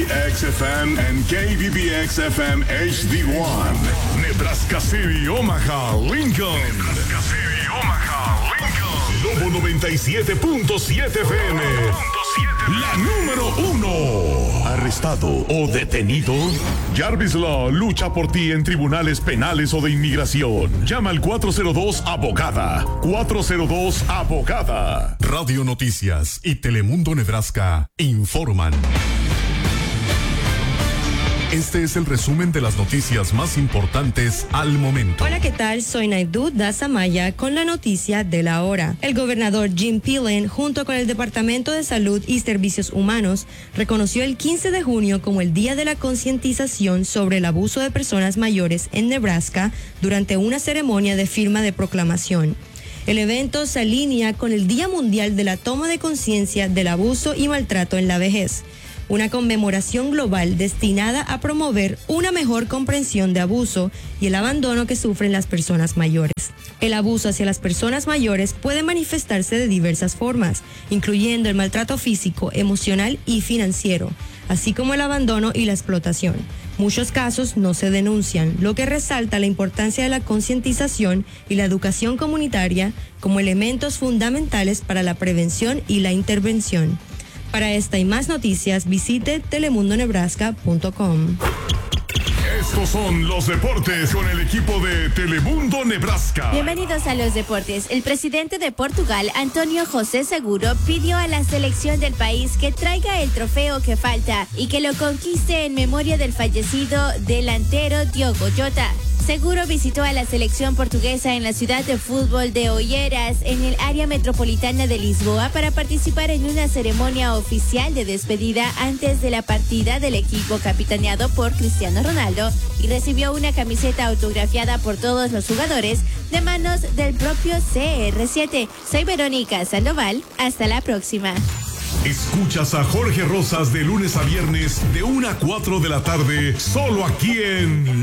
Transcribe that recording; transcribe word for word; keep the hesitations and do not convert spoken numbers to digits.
B X F M and K B B X F M H D one. Nebraska City, Omaha, Lincoln. Nebraska City, Omaha, Lincoln. Lobo noventa y siete punto siete F M. La número uno. ¿Arrestado o detenido? Jarvis Law lucha por ti en tribunales penales o de inmigración. Llama al cuatro cero dos abogada. cuatro cero dos abogada. Radio Noticias y Telemundo Nebraska informan. Este es el resumen de las noticias más importantes al momento. Hola, ¿qué tal? Soy Naidú Dazamaya con la noticia de la hora. El gobernador Jim Pillen, junto con el Departamento de Salud y Servicios Humanos, reconoció el quince de junio como el Día de la Concientización sobre el Abuso de Personas Mayores en Nebraska durante una ceremonia de firma de proclamación. El evento se alinea con el Día Mundial de la Toma de Conciencia del Abuso y Maltrato en la Vejez, una conmemoración global destinada a promover una mejor comprensión de abuso y el abandono que sufren las personas mayores. El abuso hacia las personas mayores puede manifestarse de diversas formas, incluyendo el maltrato físico, emocional y financiero, así como el abandono y la explotación. Muchos casos no se denuncian, lo que resalta la importancia de la concientización y la educación comunitaria como elementos fundamentales para la prevención y la intervención. Para esta y más noticias, visite telemundo nebraska punto com. Estos son los deportes con el equipo de Telemundo Nebraska. Bienvenidos a los deportes. El presidente de Portugal, Antonio José Seguro, pidió a la selección del país que traiga el trofeo que falta y que lo conquiste en memoria del fallecido delantero Diogo Jota. Seguro visitó a la selección portuguesa en la ciudad de fútbol de Oeiras, en el área metropolitana de Lisboa, para participar en una ceremonia oficial de despedida antes de la partida del equipo capitaneado por Cristiano Ronaldo, y recibió una camiseta autografiada por todos los jugadores de manos del propio C R siete. Soy Verónica Sandoval. Hasta la próxima. Escuchas a Jorge Rosas de lunes a viernes de una a cuatro de la tarde, solo aquí en